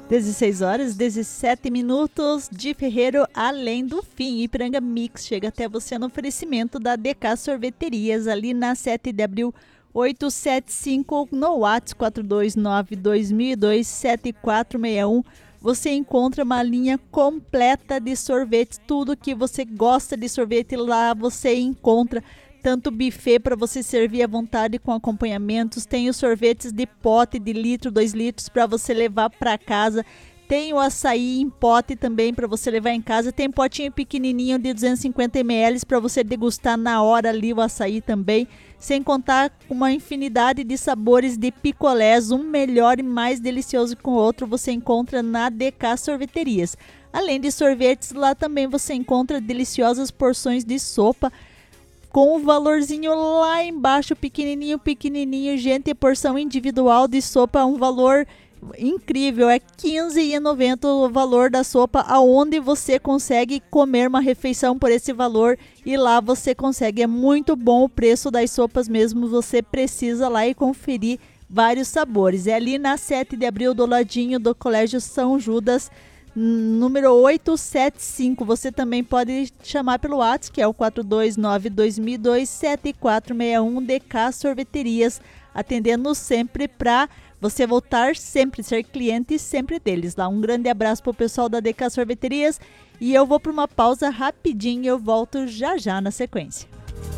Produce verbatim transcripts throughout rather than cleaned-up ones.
dezesseis horas, dezessete minutos de Ferreiro, além do fim. Ipiranga Mix chega até você no oferecimento da D K Sorveterias, ali na sete de abril oitocentos e setenta e cinco, no WhatsApp quatro dois nove, dois mil e dois, sete quatro seis um. Você encontra uma linha completa de sorvetes, tudo que você gosta de sorvete lá você encontra. Tanto buffet para você servir à vontade com acompanhamentos, tem os sorvetes de pote de litro, dois litros para você levar para casa, tem o açaí em pote também para você levar em casa, tem potinho pequenininho de duzentos e cinquenta mililitros para você degustar na hora ali o açaí também, sem contar com uma infinidade de sabores de picolés, um melhor e mais delicioso que o outro você encontra na D K Sorveterias. Além de sorvetes, lá também você encontra deliciosas porções de sopa, com o valorzinho lá embaixo, pequenininho, pequenininho, gente, porção individual de sopa, um valor incrível, é quinze reais e noventa centavos o valor da sopa, aonde você consegue comer uma refeição por esse valor e lá você consegue, é muito bom o preço das sopas mesmo, você precisa lá e conferir vários sabores, é ali na sete de abril, do ladinho do Colégio São Judas, número oitocentos e setenta e cinco. Você também pode chamar pelo WhatsApp, que é o quatro dois nove, dois mil e dois, sete quatro seis um, D K Sorveterias, atendendo sempre para você voltar sempre, ser cliente sempre deles lá. Um grande abraço para o pessoal da D K Sorveterias e eu vou para uma pausa rapidinho e eu volto já já na sequência.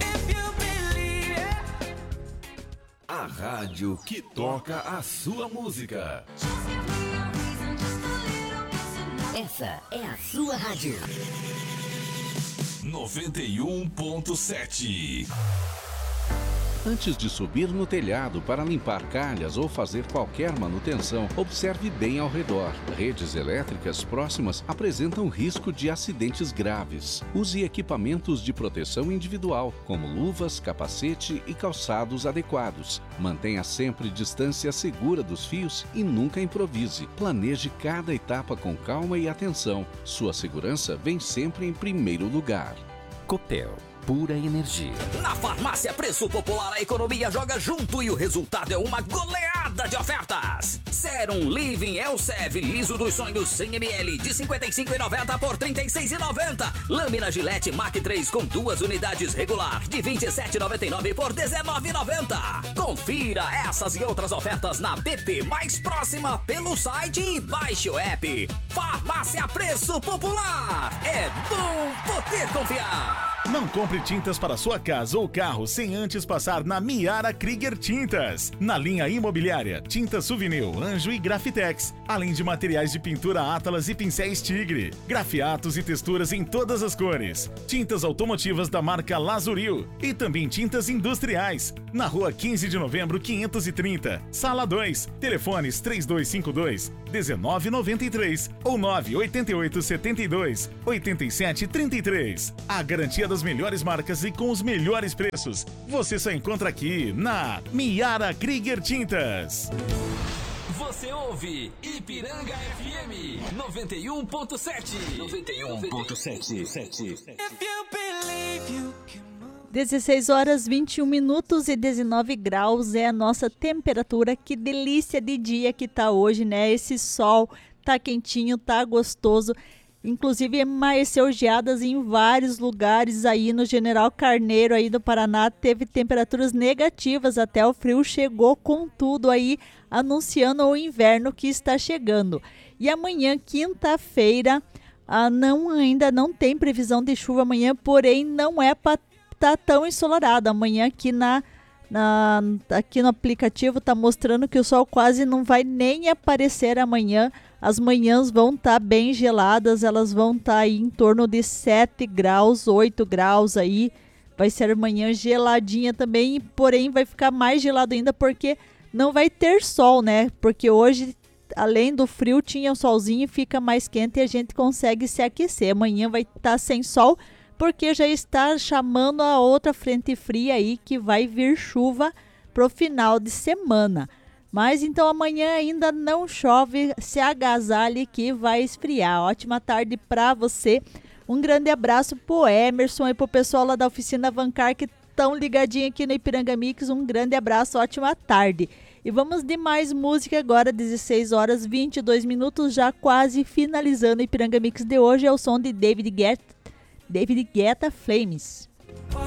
A rádio que toca a sua música. Essa é a sua rádio. noventa e um ponto sete. Antes de subir no telhado para limpar calhas ou fazer qualquer manutenção, observe bem ao redor. Redes elétricas próximas apresentam risco de acidentes graves. Use equipamentos de proteção individual, como luvas, capacete e calçados adequados. Mantenha sempre distância segura dos fios e nunca improvise. Planeje cada etapa com calma e atenção. Sua segurança vem sempre em primeiro lugar. Copel. Pura energia. Na Farmácia Preço Popular, a economia joga junto e o resultado é uma goleada de ofertas. Serum Living Elsev Liso dos Sonhos cem mililitros de cinquenta e cinco reais e noventa centavos por trinta e seis reais e noventa centavos. Lâmina Gillette Mac três com duas unidades regular de vinte e sete reais e noventa e nove centavos por dezenove reais e noventa centavos. Confira essas e outras ofertas na B P mais próxima pelo site e baixe o app. Farmácia Preço Popular. É bom poder confiar. Não compre tintas para sua casa ou carro sem antes passar na Miara Krieger Tintas. Na linha imobiliária, tintas Souvenir, Anjo e Grafitex, além de materiais de pintura Atlas e pincéis Tigre, grafiatos e texturas em todas as cores, tintas automotivas da marca Lazuril e também tintas industriais. Na rua quinze de novembro, quinhentos e trinta, sala dois, telefones três dois cinco dois, um nove nove três ou nove oito oito sete dois, oito sete três três. A garantia das melhores marcas e com os melhores preços você só encontra aqui na Miara Krieger Tintas. Você ouve Ipiranga F M noventa e um ponto sete. noventa e um ponto sete. dezesseis horas, vinte e um minutos e dezenove graus é a nossa temperatura. Que delícia de dia que tá hoje, né? Esse sol tá quentinho, tá gostoso. Inclusive amanheceu geadas em vários lugares aí no General Carneiro aí do Paraná, teve temperaturas negativas, até o frio chegou com tudo aí, anunciando o inverno que está chegando. E amanhã, quinta-feira, ah, não, ainda não tem previsão de chuva amanhã, porém não é para estar tá tão ensolarado. Amanhã aqui na Na, aqui no aplicativo está mostrando que o sol quase não vai nem aparecer amanhã. As manhãs vão estar tá bem geladas, elas vão estar tá aí em torno de sete graus, oito graus aí. Vai ser manhã geladinha também, porém vai ficar mais gelado ainda porque não vai ter sol, né? Porque hoje, além do frio, tinha o solzinho, fica mais quente e a gente consegue se aquecer. Amanhã vai estar tá sem sol, porque já está chamando a outra frente fria aí que vai vir chuva pro final de semana. Mas então amanhã ainda não chove, se agasalhe que vai esfriar. Ótima tarde para você. Um grande abraço pro Emerson e pro pessoal lá da oficina Vancar que estão ligadinho aqui no Ipiranga Mix. Um grande abraço, ótima tarde. E vamos de mais música agora, dezesseis horas e vinte e dois minutos, já quase finalizando o Ipiranga Mix de hoje. É o som de David Guetta, David Guetta Flames.